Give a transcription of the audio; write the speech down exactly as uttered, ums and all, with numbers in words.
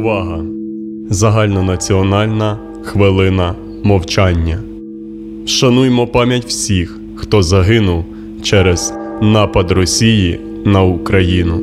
Увага! Загальнонаціональна хвилина мовчання. Вшануймо пам'ять всіх, хто загинув через напад Росії на Україну.